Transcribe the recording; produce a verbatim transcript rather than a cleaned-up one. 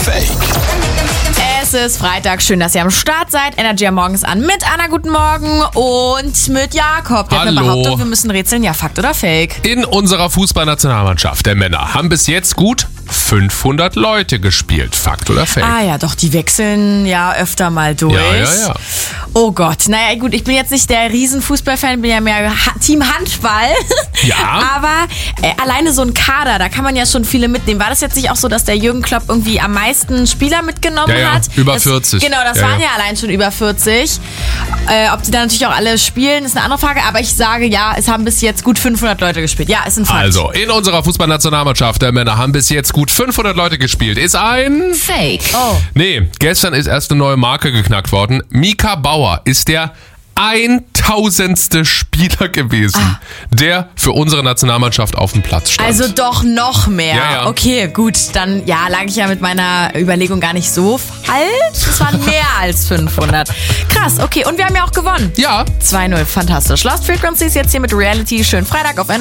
Fake? Es ist Freitag, schön, dass ihr am Start seid. Energy am Morgens an mit Anna, guten Morgen, und mit Jakob. Der hat eine Hallo. Behauptung, wir müssen rätseln, ja, Fakt oder Fake? In unserer Fußballnationalmannschaft der Männer haben bis jetzt gut fünfhundert Leute gespielt. Fakt oder Fake? Ah ja, doch, die wechseln ja öfter mal durch. Ja, ja, ja. Oh Gott, naja gut, ich bin jetzt nicht der Riesenfußballfan, bin ja mehr ha- Team Handball. Ja. Aber äh, alleine so ein Kader, da kann man ja schon viele mitnehmen. War das jetzt nicht auch so, dass der Jürgen Klopp irgendwie am meisten Spieler mitgenommen Ja, ja, hat? über das, vierzig. Genau, das Ja, waren ja. ja allein schon über vierzig. Äh, ob die dann natürlich auch alle spielen, ist eine andere Frage. Aber ich sage ja, es haben bis jetzt gut fünfhundert Leute gespielt. Ja, ist ein Fakt. Also, in unserer Fußballnationalmannschaft der Männer haben bis jetzt gut fünfhundert Leute gespielt. Ist ein... Fake. Oh. Nee, gestern ist erst eine neue Marke geknackt worden. Mika Bauer ist der eintausendste Spieler gewesen, Ah. der für unsere Nationalmannschaft auf dem Platz stand. Also doch noch mehr. Ja, ja. Okay, gut. Dann ja, lag ich ja mit meiner Überlegung gar nicht so falsch. Es waren mehr als fünfhundert. Krass, okay. Und wir haben ja auch gewonnen. ja. zwei null, fantastisch. Lost Frequencies jetzt hier mit Reality. Schönen Freitag auf N